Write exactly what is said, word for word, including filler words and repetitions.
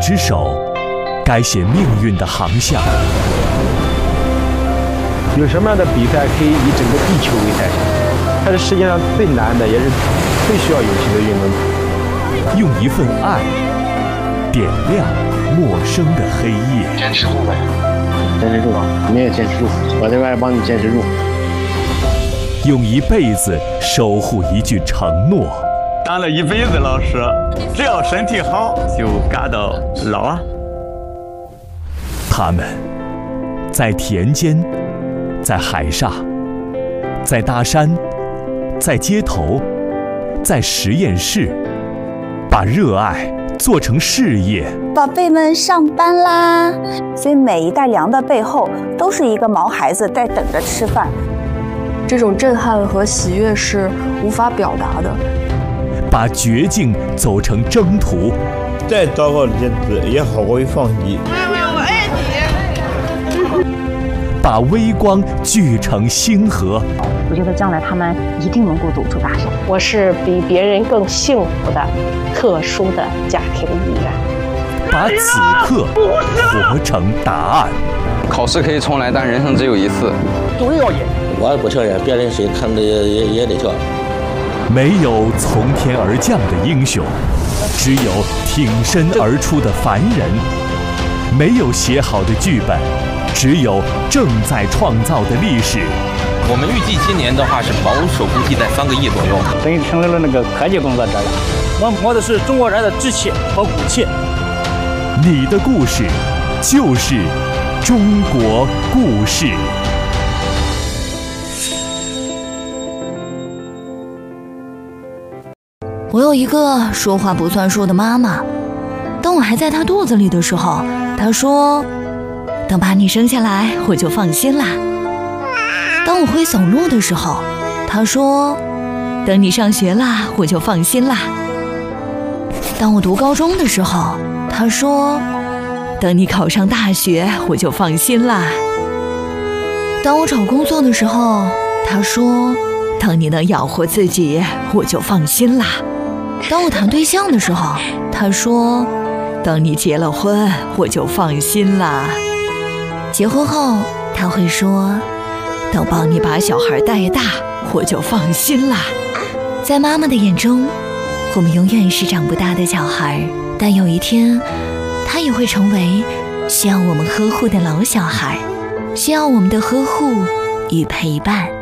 只手，改写命运的航向。 有什么样的比赛可以以整个地球为代表？它是世界上最难的，也是最需要勇气的运动。 用一份爱点亮陌生的黑夜。 坚持住呗，坚持住啊！你也坚持住，我这边帮你坚持住。 用一辈子守护一句承诺。 当了一辈子老师，只要身体好，就干到老啊。 他们在田间，在海上，在大山，在街头，在实验室，把热爱做成事业。 宝贝们上班啦！所以每一袋粮的背后，都是一个毛孩子在等着吃饭。 这种震撼和喜悦是无法表达的。 把绝境走成征途， 再糟糕的日子也好过于放弃。 我爱你。 把微光聚成星河。 我觉得将来他们一定能够走出大山。 我是比别人更幸福的特殊的家庭一员。 把此刻活成答案。 考试可以重来，但人生只有一次。 都要演，我也不跳演，别人谁看着也也也得跳。 没有从天而降的英雄，只有挺身而出的凡人；没有写好的剧本，只有正在创造的历史。 我们预计今年的话是保守估计在三个亿左右， 等于成为了那个科技工作者了。我摸的是中国人的志气和骨气。 你的故事就是中国故事。 我有一个说话不算数的妈妈，当我还在她肚子里的时候，她说等把你生下来我就放心啦。当我会走路的时候，她说等你上学啦我就放心啦。当我读高中的时候，她说等你考上大学我就放心啦。当我找工作的时候，她说等你能养活自己我就放心啦。当我谈对象的时候，他说等你结了婚我就放心啦。结婚后他会说等帮你把小孩带大我就放心啦。在妈妈的眼中，我们永远是长不大的小孩，但有一天他也会成为需要我们呵护的老小孩，需要我们的呵护与陪伴。